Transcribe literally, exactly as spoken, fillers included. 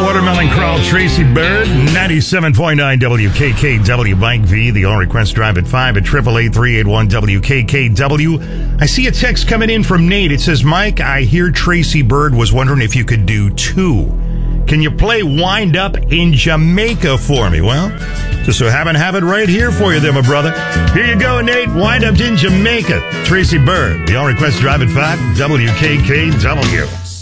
Watermelon Crawl, Tracy Bird, ninety-seven point nine W K K W, Mike V. The all request drive at five at eight eight eight, three eight one, W K K W. I see a text coming in from Nate. It says, Mike, I hear Tracy Bird was wondering if you could do two. Can you play Wind Up in Jamaica for me? Well, just so happen to have it right here for you there, my brother. Here you go, Nate. Wind Up in Jamaica. Tracy Bird, the all request drive at five, W K K W.